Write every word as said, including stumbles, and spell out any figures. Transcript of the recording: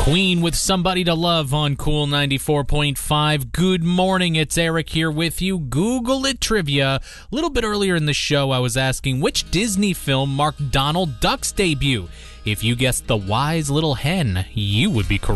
Queen with Somebody to Love on Cool ninety-four point five. Good morning, it's Eric here with you. Google it trivia. A little bit earlier in the show, I was asking which Disney film marked Donald Duck's debut. If you guessed The Wise Little Hen, you would be correct.